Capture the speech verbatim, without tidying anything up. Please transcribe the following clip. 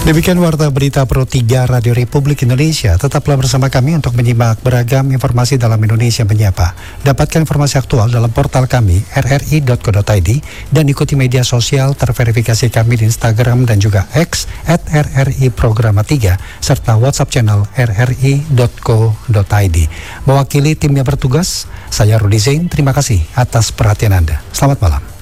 Demikian warta berita Pro tiga Radio Republik Indonesia. Tetaplah bersama kami untuk menyimak beragam informasi dalam Indonesia Menyapa. Dapatkan informasi aktual dalam portal kami r r i dot co dot i d dan ikuti media sosial terverifikasi kami di Instagram dan juga X at r r i programa tiga serta WhatsApp channel r r i dot co dot i d. Mewakili tim yang bertugas, saya Rudi Zain. Terima kasih atas perhatian Anda. Selamat malam.